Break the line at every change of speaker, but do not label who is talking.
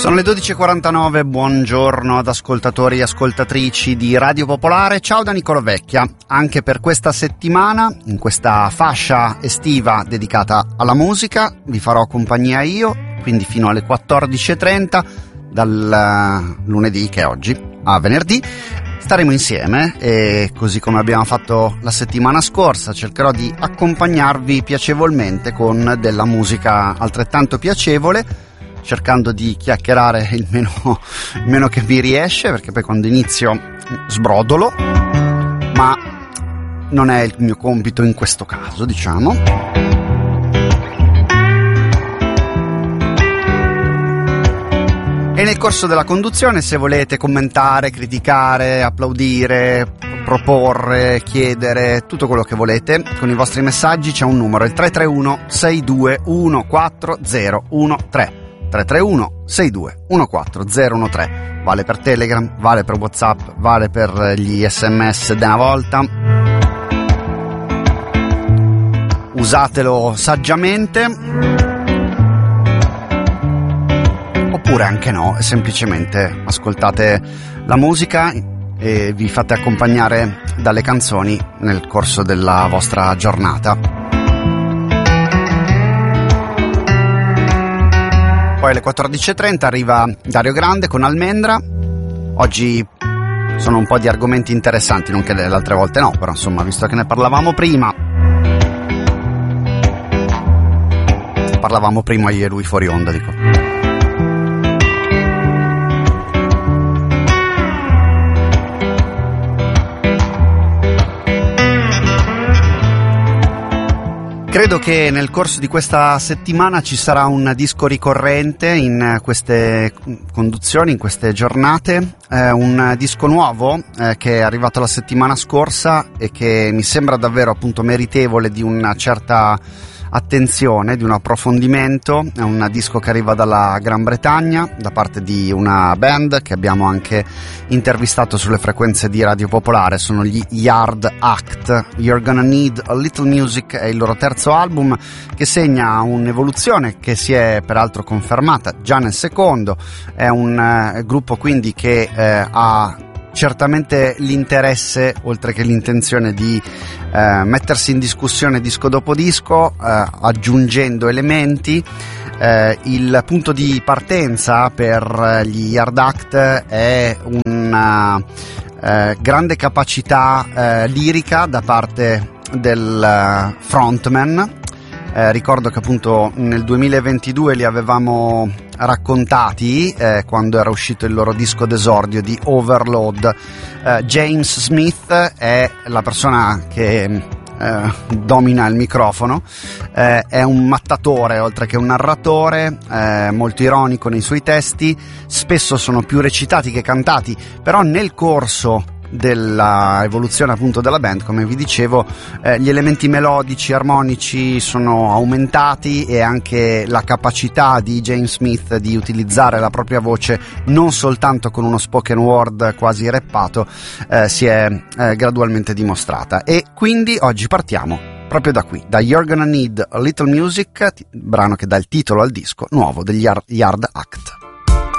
Sono le 12.49, buongiorno ad ascoltatori e ascoltatrici di Radio Popolare. Ciao da Nicolò Vecchia. Anche per questa settimana, in questa fascia estiva dedicata alla musica, vi farò compagnia io, quindi fino alle 14.30, dal lunedì, che è oggi, a venerdì. Staremo insieme e, così come abbiamo fatto la settimana scorsa, cercherò di accompagnarvi piacevolmente con della musica altrettanto piacevole, cercando di chiacchierare il meno che mi riesce, perché poi quando inizio sbrodolo, ma non è il mio compito in questo caso, diciamo. E nel corso della conduzione, se volete commentare, criticare, applaudire, proporre, chiedere, tutto quello che volete, con i vostri messaggi c'è un numero, il 331 6214013. 331 6214013. Vale per Telegram, vale per WhatsApp, vale per gli SMS da una volta. Usatelo saggiamente, oppure anche no, semplicemente ascoltate la musica e vi fate accompagnare dalle canzoni nel corso della vostra giornata. Poi alle 14.30 arriva Dario Grande con Almendra. Oggi sono un po' di argomenti interessanti, non che le altre volte no, però insomma, visto che ne parlavamo prima io e lui fuori onda, dico. Credo che nel corso di questa settimana ci sarà un disco ricorrente in queste conduzioni, in queste giornate, un disco nuovo che è arrivato la settimana scorsa e che mi sembra davvero appunto meritevole di una certa attenzione, di un approfondimento. È un disco che arriva dalla Gran Bretagna, da parte di una band che abbiamo anche intervistato sulle frequenze di Radio Popolare. Sono gli Yard Act. You're Gonna Need a Little Music è il loro terzo album, che segna un'evoluzione che si è peraltro confermata già nel secondo. È un gruppo quindi che ha certamente l'interesse, oltre che l'intenzione, di mettersi in discussione disco dopo disco, aggiungendo elementi. Il punto di partenza per gli Yard Act è una grande capacità lirica da parte del frontman. Ricordo che appunto nel 2022 li avevamo raccontati quando era uscito il loro disco d'esordio di Overload. James Smith è la persona che domina il microfono, è un mattatore oltre che un narratore, molto ironico nei suoi testi, spesso sono più recitati che cantati, però nel corso della evoluzione appunto della band, come vi dicevo, gli elementi melodici, armonici sono aumentati e anche la capacità di James Smith di utilizzare la propria voce non soltanto con uno spoken word quasi rappato si è gradualmente dimostrata. E quindi oggi partiamo proprio da qui, da You're Gonna Need a Little Music, brano che dà il titolo al disco nuovo degli Yard Act.